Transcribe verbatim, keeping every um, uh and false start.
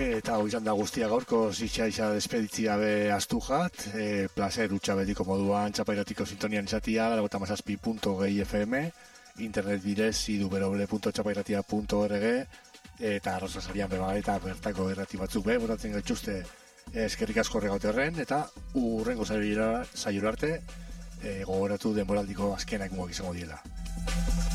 Eta hau izan da guztia gaurko zitsa isa despeditzia be astu jat, e, placer utxa betiko moduan txapairatiko sintonian izatia, lagota mazazpi punto gehi F M, internet bidez i w w w punto txapairatia punto org, eta arrozasarian beba eta bertako errati batzuk be, botatzen gaitxuste eskerrik asko horregaute horren, eta urrengo zaiura arte e, gogoratu denboraldiko azkenak muak izango diela.